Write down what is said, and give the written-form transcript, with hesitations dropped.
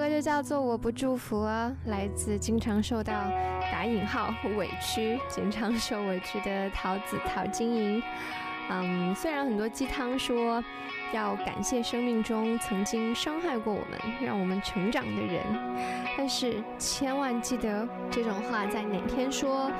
歌就叫做《我不祝福了》，来自经常受到打引号委屈、经常受委屈的桃子陶晶莹。虽然很多鸡汤说要感谢生命中曾经伤害过我们让我们成长的人，但是千万记得这种话在哪天说